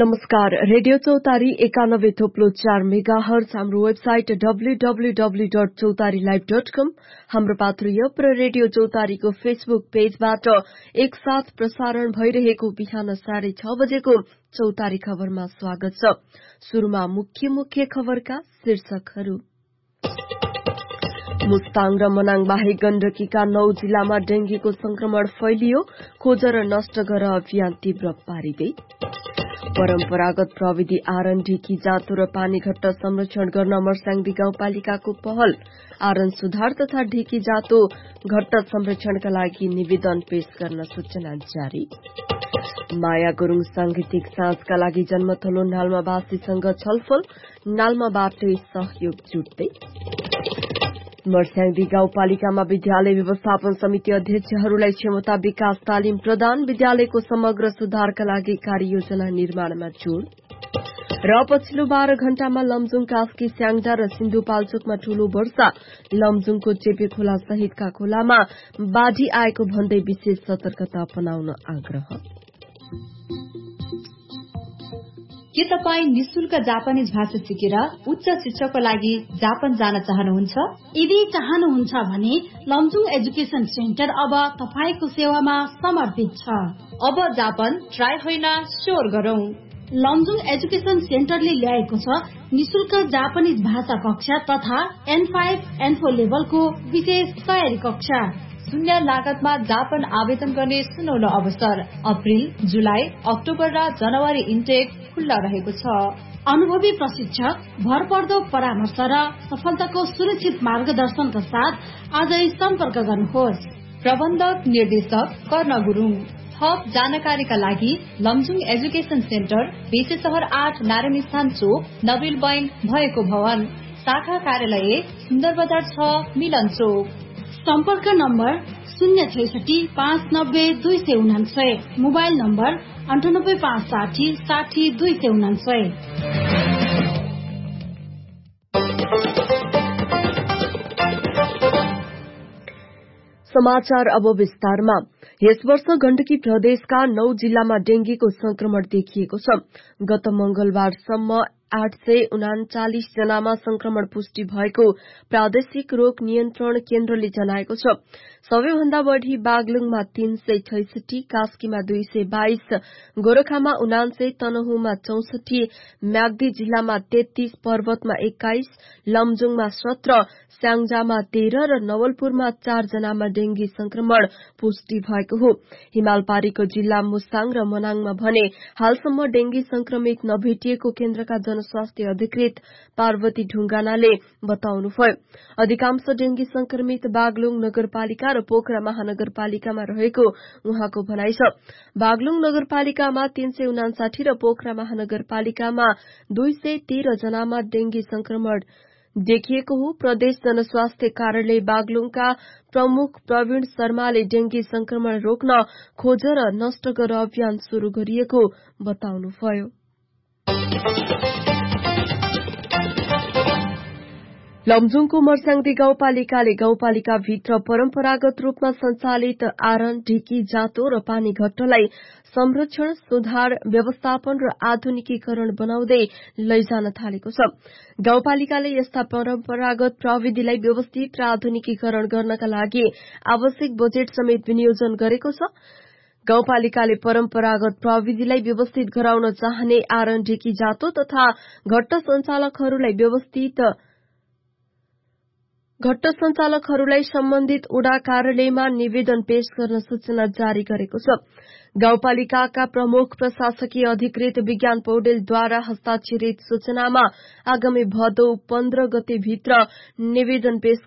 नमस्कार, रेडियो चौतारी 91.4 मेगाहर्ज, हाम्रो वेबसाइट www.चौतारीलाइभ.com, हाम्रो पात्रीय रेडियो चौतारीको फेसबुक पेजबाट एकसाथ प्रसारण भइरहेको बिहान 6:30 बजेको चौतारी खबरमा स्वागत छ। सुरुमा मुख्य खबरका शीर्षकहरू। मुस्ताङ र मनाङ बाहेक गण्डकीका 9 जिल्लामा डेंगीको संक्रमण फैलियो, खोज र नष्ट गर अभियान तीव्र पारिँदै। परम्परागत प्रविधि आरन, ढिकी, जाँतो र पानीघट्ट संरक्षण गर्न मर्स्याङदी गाउँपालिकाको पहल। आरन सुधार तथा ढिकी जाँतो घट्ट संरक्षणका लागि निवेदन पेश गर्न सूचना जारी। माया गुरूङ सांगीतिक साँझका लागि जन्मथलो नाल्मावासीसँग छलफल, नाल्माबाटै सहयोग जुट्दै। मर्स्याङदी गाउँपालिकामा विद्यालय व्यवस्थापन समिति अध्यक्षहरूलाई क्षमता विकास तालिम प्रदान, विद्यालयको समग्र सुधारका लागि कार्ययोजना निर्माणमा जोड़। र पछिल्लो 12 घण्टामा लमजुङ, कास्की, स्याङजा र सिन्धुपाल्चोकमा ठूलो वर्षा, लमजुङको चेपे खोला सहितका खोलामा बाढ़ी आएको भन्दै विशेष सतर्कता अपनाउन आग्रह। के तपाईँ निशुल्क जापानिज भाषा सिकेर उच्च शिक्षाको लागि जापान जान चाहनुहुन्छ? यदि चाहनुहुन्छ भने लमजुङ एजुकेशन सेन्टर अब तपाईको सेवामा समर्पित छ। अब जापान ट्राई होइन, स्योर गरौं। लमजुङ एजुकेशन सेन्टरले ल्याएको छ निशुल्क जापानिज भाषा कक्षा तथा N5, N4 लेभलको विशेष तयारी कक्षा। शून्य लागतमा जापान आवेदन गर्ने सुनौलो अवसर। अप्रिल, जुलाई, अक्टोबर र जनवरी इन्टेक खुल्ला रहेको छ। अनुभवी प्रशिक्षक, भरपर्दो परामर्श र सफलताको सुरक्षित मार्गदर्शनका साथ आजै सम्पर्क गर्नुहोस्। प्रबन्धक निर्देशक कर्ण गुरूङ। थप जानकारीका लागि लमजुङ एजुकेशन सेन्टर, बेसे शहर 8, नारायण स्थान चोक, नबिल बैन भएको भवन, शाखा कार्यालय सुन्दर बजार 6, मिलन चोक। सम्पर्क नम्बर 066 590 299, मोबाइल नम्बर 98 560 60 299। समाचार अब विस्तारमा। यस वर्ष गण्डकी प्रदेशका 9 जिल्लामा डेंगीको संक्रमण देखिएको छ। गत मंगलबारसम्म 839 जनामा संक्रमण पुष्टि भएको प्रादेशिक रोग नियन्त्रण केन्द्रले जनाएको छ। सबैभन्दा बढ़ी बागलुङमा 366, कास्कीमा 222, गोरखामा 79, तनहुमा 64, म्याग्दी जिल्लामा 33, पर्वतमा 21, लमजुङमा 17, स्याङजामा 13 र नवलपुरमा 4 जनामा डेंगी संक्रमण पुष्टि भएको हो। हिमालपारीको जिल्ला मुस्ताङ र मनाङमा भने हालसम्म डेंगी संक्रमित नभेटिएको केन्द्रका जनस्वास्थ्य अधिकृत पार्वती ढुंगानाले बताउनुभयो। अधिकांश डेंगी संक्रमित बागलुङ नगरपालिका र पोखरा महानगरपालिकामा रहेको उहाँको भनाइ छ। बागलुङ नगरपालिकामा 359 र पोखरा महानगरपालिकामा 213 जनामा डेंगी संक्रमण देखिएको हो। प्रदेश जनस्वास्थ्य कार्यालय बागलुङका प्रमुख प्रवीण शर्माले डेंगी संक्रमण रोक्न खोज र नष्ट गर अभियान शुरू गरिएको बताउनुभयो। लमजुङको मर्स्याङदी गाउँपालिकाले गाउँपालिका भित्र परम्परागत रूपमा सञ्चालित आरन, ढिकी, जाँतो र पानी घट्टलाई संरक्षण, सुधार, व्यवस्थापन र आधुनिकीकरण बनाउँदै लैजान थालेको छ। गाउँपालिकाले यस्ता परम्परागत प्रविधिलाई व्यवस्थित र आधुनिकीकरण गर्नका लागि आवश्यक बजेट समेत विनियोजन गरेको छ। गाउँपालिकाले परम्परागत प्रविधिलाई व्यवस्थित गराउन चाहने आरन, ढिकी, जाँतो तथा घट्ट संचालकहरूलाई सम्बन्धित ओडा कार्यालयमा निवेदन पेश गर्न सूचना जारी गरेको छ। गाउँपालिकाका प्रमुख प्रशासकीय अधिकृत विज्ञान पौडेलद्वारा हस्ताक्षरित सूचनामा आगामी भदौ 15 गते भित्र निवेदन पेश